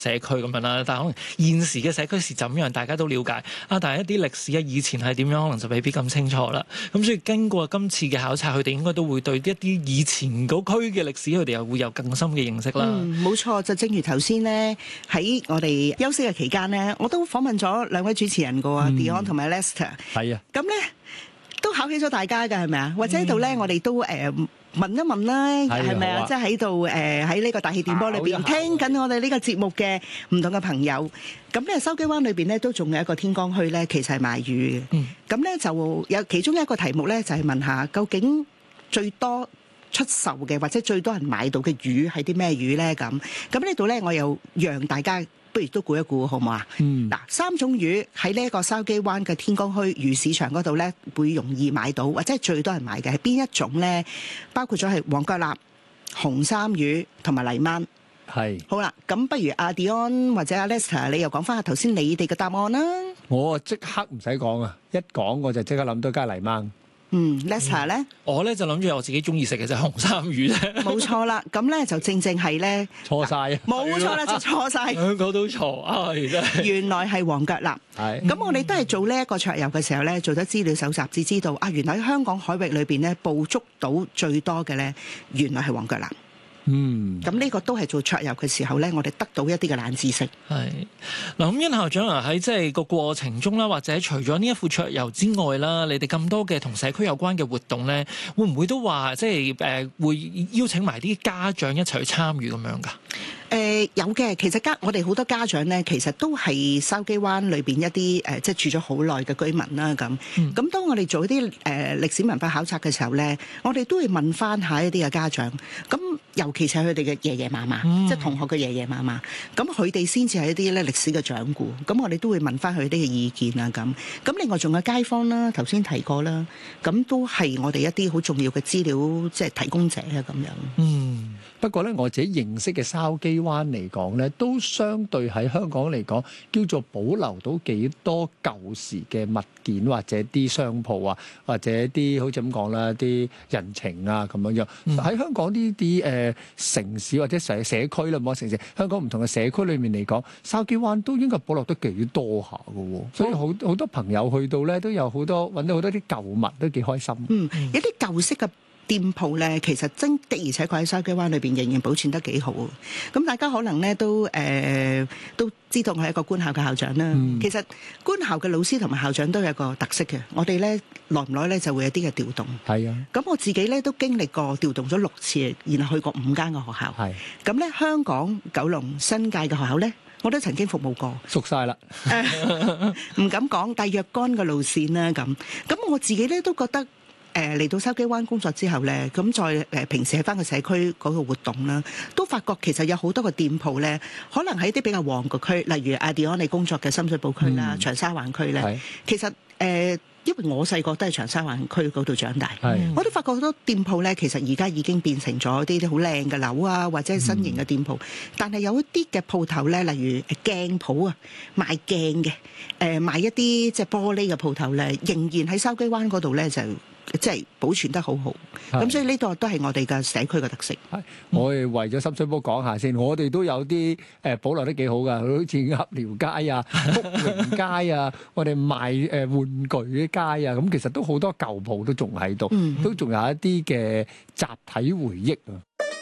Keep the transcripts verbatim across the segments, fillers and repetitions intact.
社區咁樣啦，但係可能現時嘅社區是怎樣，大家都了解啊。但係一啲歷史啊，以前係點樣，可能就未必咁清楚啦。咁所以經過今次嘅考察，佢哋應該都會對一啲以前嗰區嘅歷史，佢哋又會有更深嘅認識啦。 嗯，冇錯，就正如頭先呢，喺我哋休息嘅期間呢，我都訪問咗兩位主持人嘅喎、嗯、Dion 同埋 Lester。係啊，咁咧都考起咗大家㗎，係咪啊？或者喺度咧，我哋都誒。呃問一問啦，係咪啊？即係喺度誒喺呢個大氣電波裏邊聽緊我哋呢個節目嘅唔同嘅朋友。咁咧筲箕灣裏邊咧都仲有一個天光墟咧，其實係賣魚嘅。咁咧、嗯、就有其中一個題目咧，就係問下究竟最多出售嘅或者最多人買到嘅魚係啲咩魚咧？咁咁呢度咧，我又讓大家。不如都估一估好唔好啊？嗯，嗱，三種魚喺呢一個筲箕灣嘅天光墟魚市場嗰度咧，會容易買到，或者係最多人買嘅係邊一種咧？包括咗係黃腳臘、紅衫魚同埋泥鰻。係是。好啦，咁不如阿 Dion 或者阿 Lester， 你又講翻下頭先你哋嘅答案啦。 我即刻唔使講啊，一講我就即刻諗到加泥鰻。 嗯 Lester 咧， 我咧就諗住我自己中意食嘅就係紅衫魚咧。冇錯啦，咁咧就正正係咧錯晒， 冇錯啦，就錯晒。 香港都錯啊，真係。 原來係黃腳臘。係。咁我哋都係做呢一個桌遊嘅時候咧，做咗資料搜集，至知道啊，原來喺香港海域裏邊咧，捕捉到最多嘅咧，原來係黃腳臘。嗯，咁呢個都係做桌遊嘅時候咧，我哋得到一啲嘅冷知識。 係嗱，咁殷校長啊，喺即係個過程中啦，或者除咗呢一副桌遊之外啦，你哋咁多嘅同社區有關嘅活動咧，會唔會都話即係誒會邀請埋啲家長一齊去參與咁樣㗎？ 誒、呃、有嘅，其實家我哋好多家長咧，其實都係筲箕灣裏邊一啲誒、呃，即係住咗好耐嘅居民啦。咁咁，嗯、當我哋做一啲誒、呃、歷史文化考察嘅時候咧，我哋都會問翻下一啲嘅家長。咁尤其是係佢哋嘅爺爺嫲嫲，嗯、即係同學嘅爺爺嫲嫲。咁佢哋先至係一啲咧歷史嘅掌故。咁我哋都會問翻佢啲嘅意見啊。咁咁另外仲有街坊啦，頭先提過啦。咁都係我哋一啲好重要嘅資料，即係提供者啊。咁樣。嗯。 不過咧，我自己認識嘅筲箕灣嚟講咧，都相對喺香港嚟講，叫做保留到幾多舊時嘅物件，或者啲商鋪啊，或者啲好似咁講啦，啲人情啊咁樣樣。喺、嗯、香港呢啲誒城市或者社社區啦，唔好城市，香港唔同嘅社區裏面嚟講，筲箕灣都應該保留得幾多下㗎喎。所以好好多朋友去到咧，都有好多揾到好多啲舊物，都幾開心。 嗯，一啲舊式嘅店鋪咧，其實真的而且確喺筲箕灣裏邊仍然保存得幾好。咁大家可能咧都誒、呃、都知道我係一個官校嘅校長啦。嗯、其實官校嘅老師同埋校長都有一個特色嘅，我哋咧耐唔耐咧就會有啲嘅調動。係啊，咁我自己咧都經歷過調動咗六次，然後去過五間嘅學校。係咁咧，香港、九龍、新界嘅學校咧，我都曾經服務過， 熟晒啦。 唔敢講，但若干嘅路線啦咁。咁我自己咧都覺得。誒嚟到筲箕灣工作之後咧，咁再誒平時喺翻個社區嗰個活動啦，都發覺其實有好多個店鋪咧，可能喺啲比較旺嘅區，例如阿 Dion 你工作嘅深水埗區啦、嗯、長沙灣區咧，是其實誒、呃，因為我細個都係長沙灣區嗰度長大，是我都發覺好多店鋪咧，其實而家已經變成咗啲啲好靚嘅樓啊，或者係新型嘅店鋪，嗯、但係有一啲嘅鋪頭咧，例如鏡鋪啊，賣鏡嘅，誒、呃、賣一啲即係玻璃嘅鋪頭咧，仍然喺筲箕灣嗰度咧就。即係保存得好好，咁所以呢度都係我哋嘅社區嘅特色。 係，我哋為咗深水埗講下先，我哋都有啲誒保留得幾好㗎，好似鴨寮街啊、福榮街啊，我哋賣誒玩具嘅街啊，咁其實都好多舊鋪都仲喺度，都仲有一啲嘅集體回憶啊。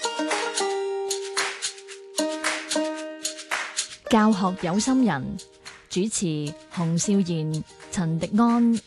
教學有心人，主持洪少賢、陳迪安。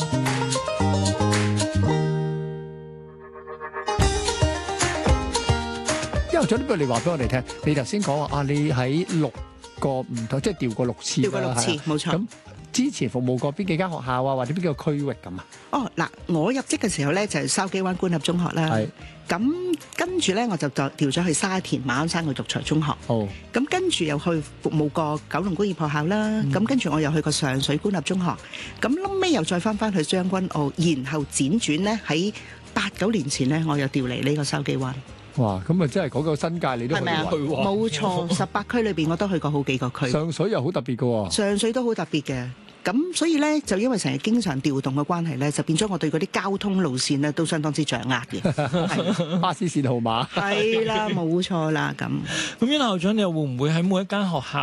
校長，不如你話俾我哋聽，你頭先講話啊，你喺六個唔同，即係調過六次， 調過六次，冇錯。 咁之前服務過邊幾間學校啊，或者邊個區域咁啊？ 哦，嗱，我入職嘅時候咧就係筲箕灣官立中學啦。係。咁跟住咧我就就調咗去沙田馬鞍山嘅育才中學。哦。咁跟住又去服務過九龍工業學校啦。咁跟住我又去過上水官立中學。咁後尾又再翻翻去將軍澳，然後輾轉咧喺八九年前咧，我又調嚟呢個筲箕灣。 哇！咁啊，真係嗰個新界你都去過喎。 冇錯，十八區裏邊我都去過好幾個區。 上水又好特別嘅喎。 上水都好特別嘅，咁所以咧就因為成日經常調動嘅關係咧，就變咗我對嗰啲交通路線咧都相當之掌握嘅。 巴士線號碼。 係啦，冇錯啦，咁。 咁殷校長，你又會唔會喺每一間學校